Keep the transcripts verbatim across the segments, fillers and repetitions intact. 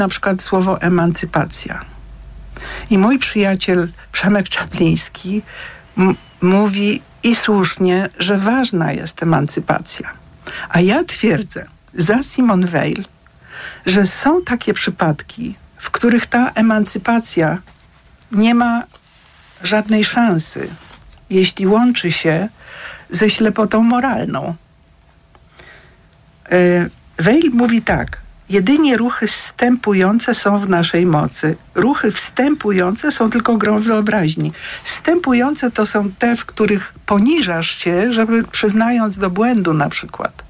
na przykład słowo emancypacja. I mój przyjaciel Przemek Czapliński m- mówi i słusznie, że ważna jest emancypacja. A ja twierdzę za Simone Weil, że są takie przypadki, w których ta emancypacja nie ma żadnej szansy, jeśli łączy się ze ślepotą moralną. Weil mówi tak: jedynie ruchy zstępujące są w naszej mocy. Ruchy wstępujące są tylko grą wyobraźni. Wstępujące to są te, w których poniżasz się, żeby przyznając do błędu na przykład.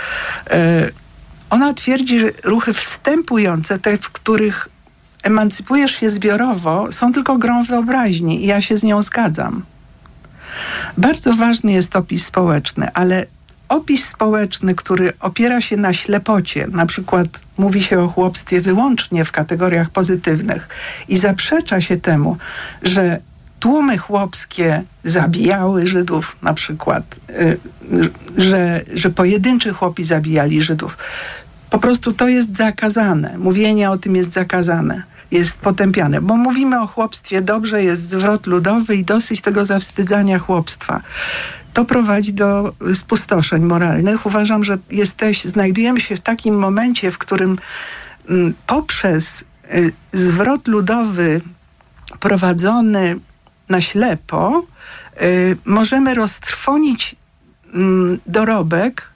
Ona twierdzi, że ruchy wstępujące, te, w których emancypujesz się zbiorowo, są tylko grą wyobraźni i ja się z nią zgadzam. Bardzo ważny jest opis społeczny, ale opis społeczny, który opiera się na ślepocie, na przykład mówi się o chłopstwie wyłącznie w kategoriach pozytywnych i zaprzecza się temu, że tłumy chłopskie zabijały Żydów na przykład, że, że pojedynczy chłopi zabijali Żydów. Po prostu to jest zakazane. Mówienie o tym jest zakazane. Jest potępiane. Bo mówimy o chłopstwie dobrze, jest zwrot ludowy i dosyć tego zawstydzania chłopstwa. To prowadzi do spustoszeń moralnych. Uważam, że jesteś, znajdujemy się w takim momencie, w którym m, poprzez y, zwrot ludowy prowadzony na ślepo y, możemy roztrwonić y, dorobek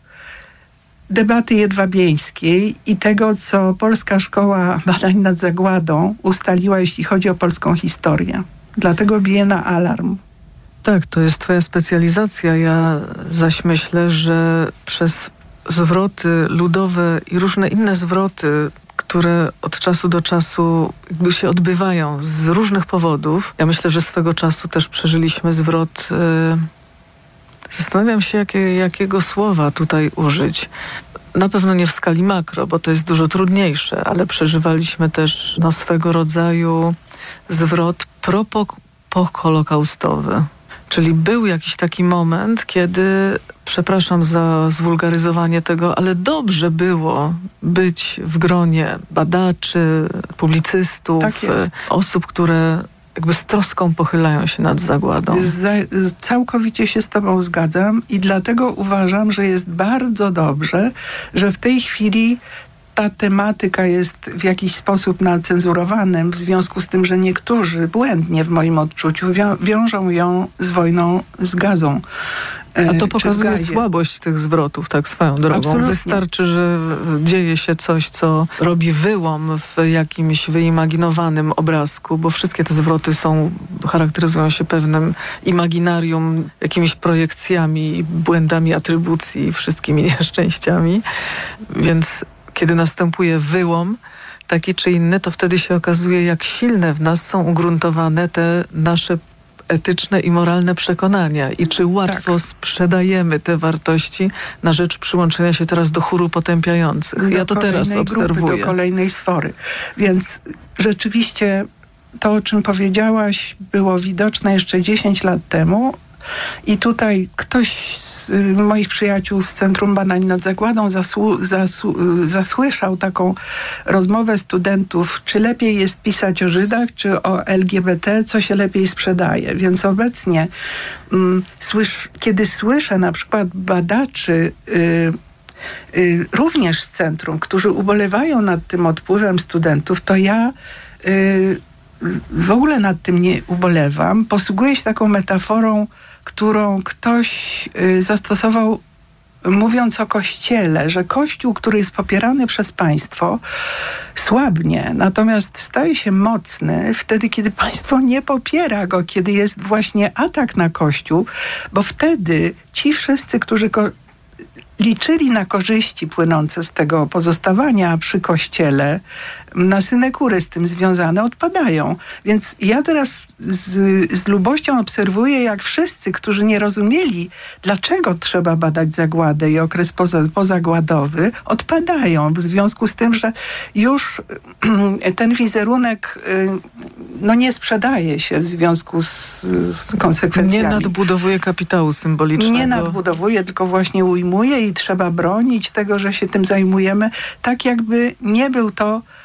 debaty jedwabieńskiej i tego, co Polska Szkoła Badań nad Zagładą ustaliła, jeśli chodzi o polską historię. Dlatego biję na alarm. Tak, to jest twoja specjalizacja. Ja zaś myślę, że przez zwroty ludowe i różne inne zwroty, które od czasu do czasu jakby się odbywają z różnych powodów. Ja myślę, że swego czasu też przeżyliśmy zwrot... Yy, zastanawiam się, jakie, jakiego słowa tutaj użyć. Na pewno nie w skali makro, bo to jest dużo trudniejsze, ale przeżywaliśmy też no, swego rodzaju zwrot propokolokaustowy. Czyli był jakiś taki moment, kiedy, przepraszam za zwulgaryzowanie tego, ale dobrze było być w gronie badaczy, publicystów, tak jest. osób, które jakby z troską pochylają się nad zagładą. Z, całkowicie się z tobą zgadzam i dlatego uważam, że jest bardzo dobrze, że w tej chwili ta tematyka jest w jakiś sposób nacenzurowanym, w związku z tym, że niektórzy błędnie w moim odczuciu wią- wiążą ją z wojną z Gazą. A to pokazuje słabość tych zwrotów, tak swoją drogą. Absolutnie. Wystarczy, że dzieje się coś, co robi wyłom w jakimś wyimaginowanym obrazku, bo wszystkie te zwroty są, charakteryzują się pewnym imaginarium, jakimiś projekcjami, błędami atrybucji, wszystkimi nieszczęściami. Więc kiedy następuje wyłom taki czy inny, to wtedy się okazuje, jak silne w nas są ugruntowane te nasze etyczne i moralne przekonania i czy łatwo tak. sprzedajemy te wartości na rzecz przyłączenia się teraz do chóru potępiających. Do ja to teraz obserwuję. Grupy, do kolejnej sfory. Więc rzeczywiście to, o czym powiedziałaś, było widoczne jeszcze dziesięć lat temu. I tutaj ktoś z moich przyjaciół z Centrum Badań nad Zagładą zasłu- zasłu- zasłyszał taką rozmowę studentów, czy lepiej jest pisać o Żydach, czy o L G B T, co się lepiej sprzedaje. Więc obecnie, mm, słysz- kiedy słyszę na przykład badaczy y, y, również z centrum, którzy ubolewają nad tym odpływem studentów, to ja y, w ogóle nad tym nie ubolewam. Posługuję się taką metaforą, którą ktoś y, zastosował, mówiąc o Kościele, że Kościół, który jest popierany przez państwo, słabnie, natomiast staje się mocny wtedy, kiedy państwo nie popiera go, kiedy jest właśnie atak na Kościół, bo wtedy ci wszyscy, którzy ko- liczyli na korzyści płynące z tego pozostawania przy Kościele, na synekury z tym związane, odpadają. Więc ja teraz z, z lubością obserwuję, jak wszyscy, którzy nie rozumieli, dlaczego trzeba badać zagładę i okres poza, pozagładowy, odpadają w związku z tym, że już ten wizerunek no, nie sprzedaje się w związku z, z konsekwencjami. Nie nadbudowuje kapitału symbolicznego. Nie nadbudowuje, tylko właśnie ujmuje i trzeba bronić tego, że się tym zajmujemy, tak jakby nie był to